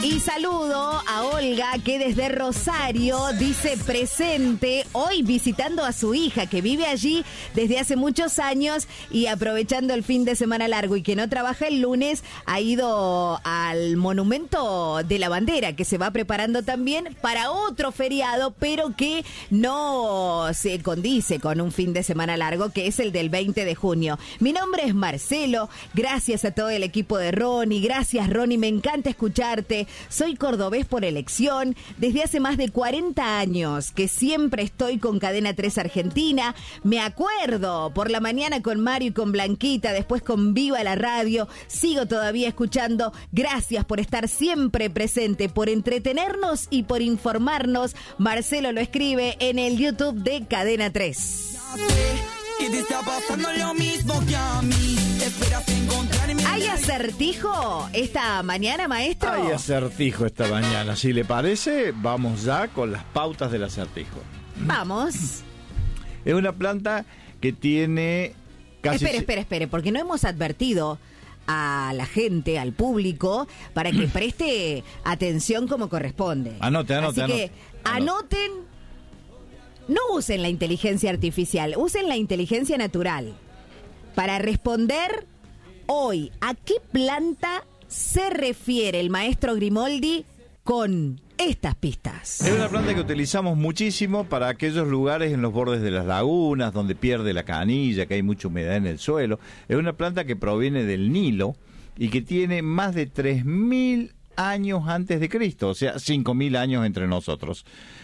Y saludo a Olga, que desde Rosario dice presente, hoy visitando a su hija, que vive allí desde hace muchos años y aprovechando el fin de semana largo y que no trabaja el lunes, ha ido al Monumento de la Bandera, que se va preparando también para otro feriado, pero que no se condice con un fin de semana largo, que es el del 20 de junio. Mi nombre es Marcelo, gracias a todo el equipo de Ronnie, gracias Ronnie, me encanta escucharte. Soy cordobés por elección, desde hace más de 40 años que siempre estoy con Cadena 3 Argentina. Me acuerdo por la mañana con Mario y con Blanquita, después con Viva la Radio. Sigo todavía escuchando. Gracias por estar siempre presente, por entretenernos y por informarnos. Marcelo lo escribe en el YouTube de Cadena 3. Y te está pasando lo mismo que a mí. Esperas encontrarme. ¿Hay acertijo esta mañana, maestro? Hay acertijo esta mañana. Si le parece, vamos ya con las pautas del acertijo. Vamos. Es una planta que tiene casi... Espere, porque no hemos advertido a la gente, al público, para que preste atención como corresponde. Anote. Así que anoten. No usen la inteligencia artificial, usen la inteligencia natural para responder hoy a qué planta se refiere el maestro Grimoldi con estas pistas. Es una planta que utilizamos muchísimo para aquellos lugares en los bordes de las lagunas, donde pierde la canilla, que hay mucha humedad en el suelo. Es una planta que proviene del Nilo y que tiene más de 3.000 años antes de Cristo, o sea, 5.000 años entre nosotros.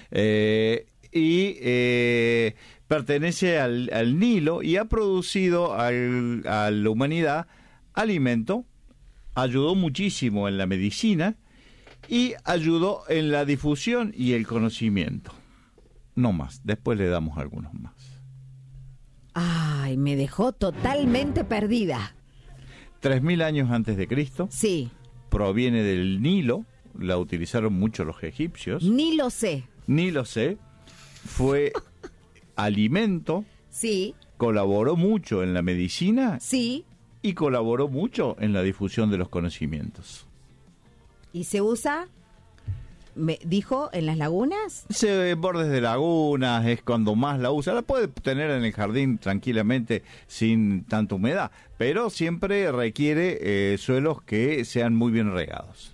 Pertenece al Nilo y ha producido a la humanidad alimento, ayudó muchísimo en la medicina y ayudó en la difusión y el conocimiento. No más, después le damos algunos más. Ay, me dejó totalmente perdida. 3.000 años antes de Cristo. Sí. Proviene del Nilo, la utilizaron mucho los egipcios. Ni lo sé. Fue alimento. Sí. Colaboró mucho en la medicina. Sí. Y colaboró mucho en la difusión de los conocimientos. ¿Y se usa, me dijo, en las lagunas? Bordes de lagunas es cuando más la usa. La puede tener en el jardín tranquilamente sin tanta humedad, pero siempre requiere suelos que sean muy bien regados.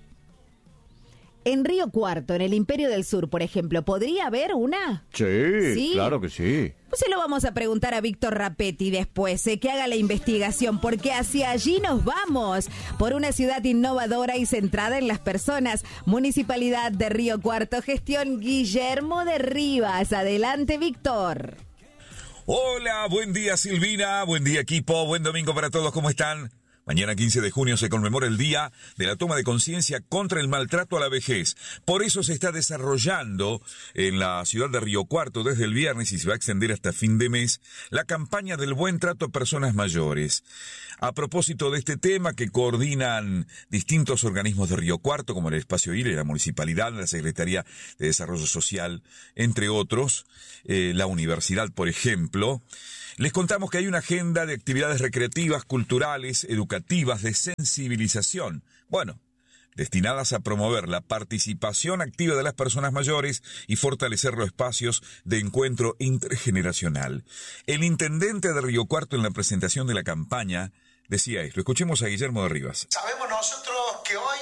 En Río Cuarto, en el Imperio del Sur, por ejemplo, ¿podría haber una? Sí, claro que sí. Pues se lo vamos a preguntar a Víctor Rapetti después, que haga la investigación, porque hacia allí nos vamos, por una ciudad innovadora y centrada en las personas. Municipalidad de Río Cuarto, gestión Guillermo de Rivas. Adelante, Víctor. Hola, buen día Silvina, buen día equipo, buen domingo para todos, ¿cómo están? Mañana 15 de junio se conmemora el Día de la Toma de Conciencia contra el Maltrato a la Vejez. Por eso se está desarrollando en la ciudad de Río Cuarto desde el viernes y se va a extender hasta fin de mes la campaña del buen trato a personas mayores. A propósito de este tema que coordinan distintos organismos de Río Cuarto, como el Espacio ILE, la Municipalidad, la Secretaría de Desarrollo Social, entre otros, la Universidad, por ejemplo, les contamos que hay una agenda de actividades recreativas, culturales, educativas, de sensibilización. Bueno, destinadas a promover la participación activa de las personas mayores y fortalecer los espacios de encuentro intergeneracional. El intendente de Río Cuarto en la presentación de la campaña decía esto. Escuchemos a Guillermo de Rivas. Sabemos nosotros que hoy,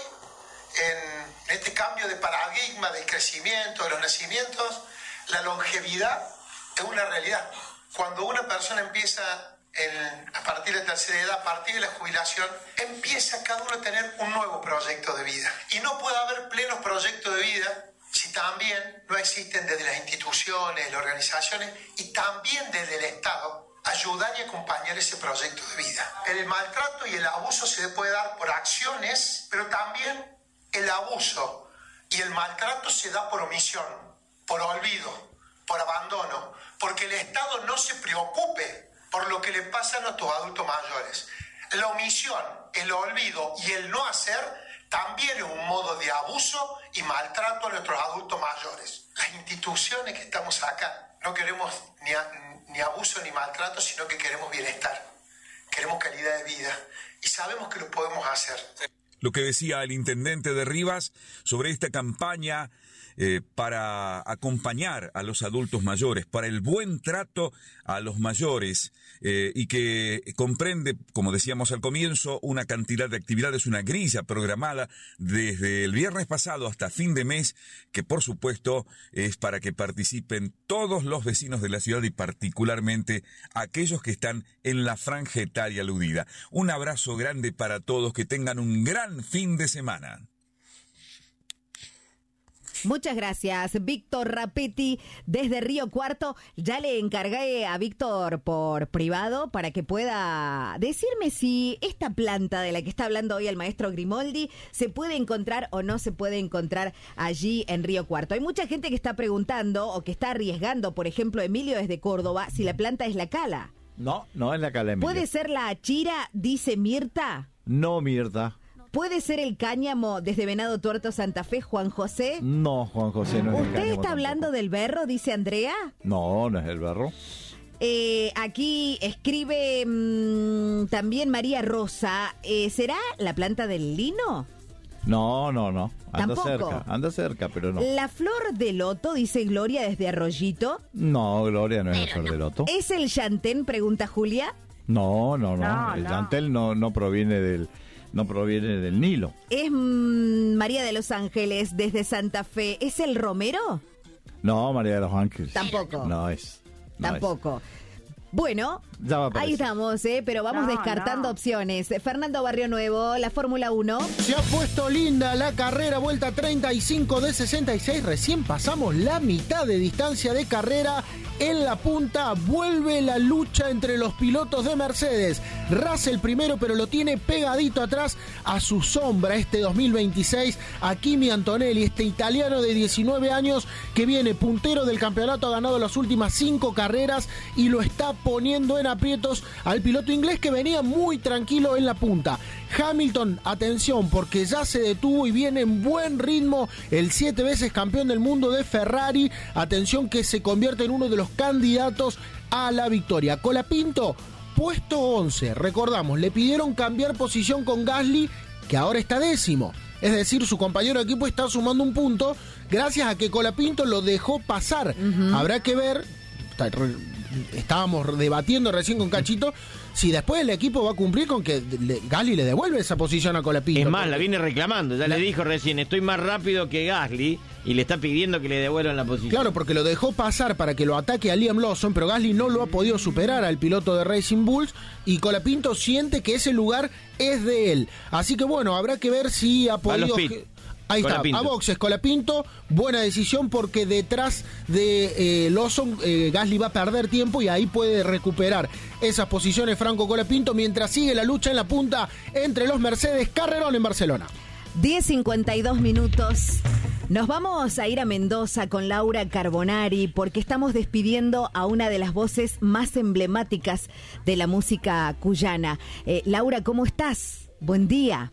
en este cambio de paradigma del crecimiento, de los nacimientos, la longevidad es una realidad. Cuando una persona empieza a partir de tercera edad, a partir de la jubilación, empieza cada uno a tener un nuevo proyecto de vida. Y no puede haber plenos proyectos de vida si también no existen desde las instituciones, las organizaciones y también desde el Estado ayudar y acompañar ese proyecto de vida. El maltrato y el abuso se puede dar por acciones, pero también el abuso y el maltrato se da por omisión, por olvido, por abandono, porque el Estado no se preocupe por lo que le pasa a nuestros adultos mayores. La omisión, el olvido y el no hacer también es un modo de abuso y maltrato a nuestros adultos mayores. Las instituciones que estamos acá no queremos ni abuso ni maltrato, sino que queremos bienestar, queremos calidad de vida y sabemos que lo podemos hacer. lo que decía el intendente de Rivas sobre esta campaña para acompañar a los adultos mayores, para el buen trato a los mayores, y que comprende, como decíamos al comienzo, una cantidad de actividades, una grilla programada desde el viernes pasado hasta fin de mes, que por supuesto es para que participen todos los vecinos de la ciudad y particularmente aquellos que están en la franja etaria aludida. Un abrazo grande para todos, que tengan un gran fin de semana. Muchas gracias, Víctor Rapetti, desde Río Cuarto. Ya le encargué a Víctor por privado para que pueda decirme si esta planta de la que está hablando hoy el maestro Grimoldi se puede encontrar o no se puede encontrar allí en Río Cuarto. Hay mucha gente que está preguntando o que está arriesgando, por ejemplo, Emilio desde Córdoba, si la planta es la cala. No, no es la cala, Emilio. ¿Puede ser la achira, dice Mirta? No, Mirta. ¿Puede ser el cáñamo desde Venado Tuerto, Santa Fe, Juan José? No, Juan José no es el cáñamo. ¿Usted está hablando tampoco del berro, dice Andrea? No, no es el berro. Aquí escribe también María Rosa. ¿Será la planta del lino? No. ¿Tampoco? Anda cerca, pero no. La flor de loto, dice Gloria desde Arroyito. No, Gloria, no es la flor de loto. ¿Es el llantén, pregunta Julia? No. El llantel no proviene del Nilo. Es María de los Ángeles desde Santa Fe. ¿Es el romero? No, María de los Ángeles. Tampoco. Tampoco. Bueno, ya va a aparecer. Ahí estamos, pero vamos descartando opciones. Fernando Barrio Nuevo, la Fórmula 1. Se ha puesto linda la carrera, vuelta 35 de 66. Recién pasamos la mitad de distancia de carrera. En la punta vuelve la lucha entre los pilotos de Mercedes. Russell primero, pero lo tiene pegadito atrás a su sombra este 2026. A Kimi Antonelli, este italiano de 19 años que viene puntero del campeonato, ha ganado las últimas 5 carreras y lo está poniendo en aprietos al piloto inglés que venía muy tranquilo en la punta. Hamilton, atención, porque ya se detuvo y viene en buen ritmo el 7 veces campeón del mundo de Ferrari. Atención, que se convierte en uno de los candidatos a la victoria. Colapinto, puesto 11. Recordamos, le pidieron cambiar posición con Gasly, que ahora está 10º. Es decir, su compañero de equipo está sumando un punto gracias a que Colapinto lo dejó pasar. Habrá que ver, estábamos debatiendo recién con Cachito, si después el equipo va a cumplir con que Gasly le devuelve esa posición a Colapinto. Es más, la viene reclamando, le dijo recién, estoy más rápido que Gasly, y le está pidiendo que le devuelvan la posición. Claro, porque lo dejó pasar para que lo ataque a Liam Lawson, pero Gasly no lo ha podido superar al piloto de Racing Bulls, y Colapinto siente que ese lugar es de él. Así que bueno, habrá que ver si ha podido... Ahí está, a boxes, Colapinto, buena decisión porque detrás de Lawson Gasly va a perder tiempo y ahí puede recuperar esas posiciones Franco Colapinto mientras sigue la lucha en la punta entre los Mercedes. Carrerón en Barcelona. 10:52 minutos. Nos vamos a ir a Mendoza con Laura Carbonari porque estamos despidiendo a una de las voces más emblemáticas de la música cuyana. Laura, ¿cómo estás? Buen día.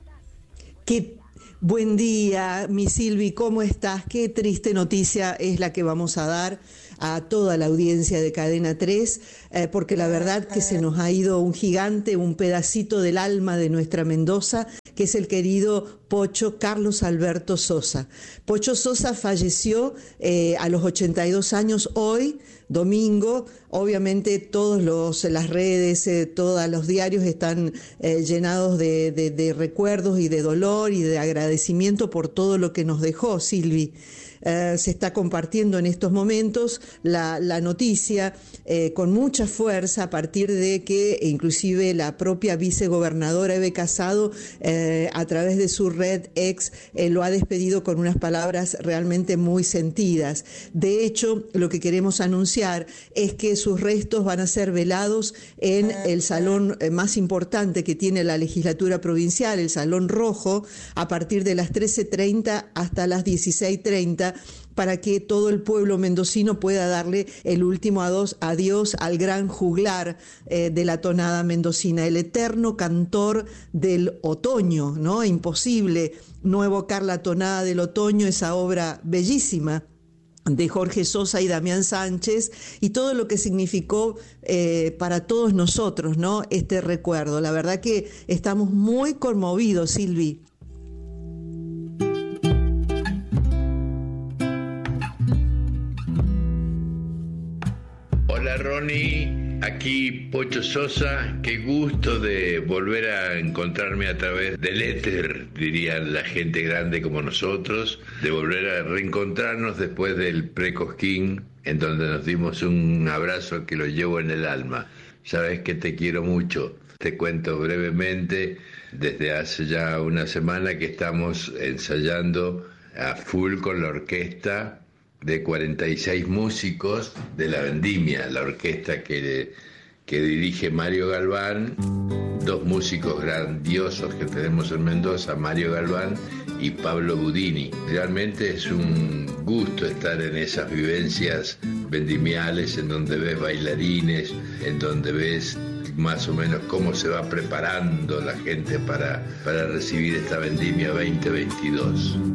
Buen día, mi Silvi, ¿cómo estás? Qué triste noticia es la que vamos a dar a toda la audiencia de Cadena 3, porque la verdad que se nos ha ido un gigante, un pedacito del alma de nuestra Mendoza, que es el querido Pocho Carlos Alberto Sosa. Pocho Sosa falleció a los 82 años hoy, domingo. Obviamente todas las redes, todos los diarios están llenados de recuerdos y de dolor y de agradecimiento por todo lo que nos dejó, Silvi. Se está compartiendo en estos momentos la noticia con mucha fuerza a partir de que inclusive la propia vicegobernadora Eve Casado a través de su red ex lo ha despedido con unas palabras realmente muy sentidas. De hecho, lo que queremos anunciar es que sus restos van a ser velados en el salón más importante que tiene la legislatura provincial, el Salón Rojo, a partir de las 13:30 hasta las 16:30, para que todo el pueblo mendocino pueda darle el último adiós al gran juglar de la tonada mendocina, el eterno cantor del otoño, ¿no? Imposible no evocar la tonada del otoño, esa obra bellísima de Jorge Sosa y Damián Sánchez, y todo lo que significó para todos nosotros, ¿no? Este recuerdo. La verdad que estamos muy conmovidos, Silvi. Hola Ronnie, aquí Pocho Sosa, qué gusto de volver a encontrarme a través del éter, dirían la gente grande como nosotros, de volver a reencontrarnos después del pre-Cosquín, en donde nos dimos un abrazo que lo llevo en el alma. Sabes que te quiero mucho. Te cuento brevemente, desde hace ya una semana que estamos ensayando a full con la orquesta de 46 músicos de La Vendimia, la orquesta que dirige Mario Galván, dos músicos grandiosos que tenemos en Mendoza, Mario Galván y Pablo Budini. Realmente es un gusto estar en esas vivencias vendimiales en donde ves bailarines, en donde ves más o menos cómo se va preparando la gente para recibir esta vendimia 2022.